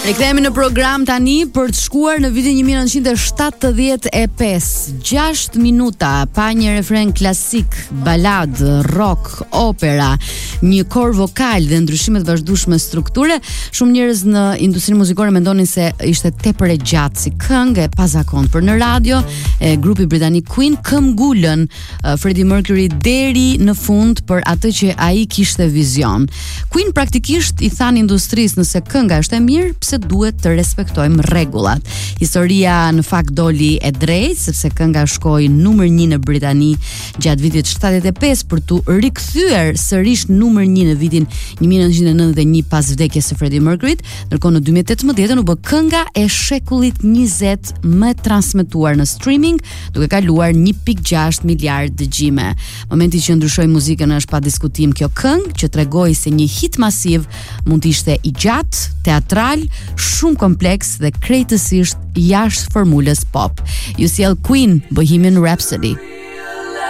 Rikthehemi në program tani për të shkuar në vitin 1975. 6 minuta pa një refren klasik, balad, rock, opera, një kor vokal dhe ndryshimet vazhdueshme strukture. Shumë njerëz në industrinë muzikore mendonin se ishte tepër e gjatë si këngë e pazakontë, por në radio grupi britanik Queen këmbgulën Freddie Mercury deri në fund për atë që ai kishte vizion. Queen praktikisht i than industrisë, nëse kënga është e mirë, pse duhet të respektojmë rregullat. Historia në fakt doli e drejtë, sepse kënga shkoi numër 1 në Britani gjatë vitit 75 për tu rikthyer sërish numër 1 në vitin 1991 pas vdekjes së Freddie Mercuryt. Ndërkohë në 2018 u bë kënga e shekullit 20 më transmetuar në streaming, duke kaluar 1.6 miliard dëgjime. Momenti që ndryshoi muzikën është pa diskutim kjo këngë, që tregoi se një hit masiv mund të ishte i gjatë, teatral, shumë kompleks dhe krejtësisht jashtë formulës pop. Ju sjell Queen, Bohemian Rhapsody.